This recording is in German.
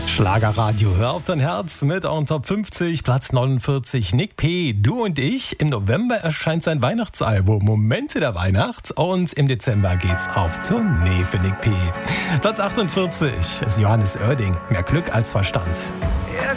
Schlagerradio, hör auf dein Herz mit On Top 50, Platz 49, Nick P., Du und ich. Im November erscheint sein Weihnachtsalbum Momente der Weihnacht und im Dezember geht's auf Tournee für Nick P. Platz 48 ist Johannes Oerding, Mehr Glück als Verstand. Er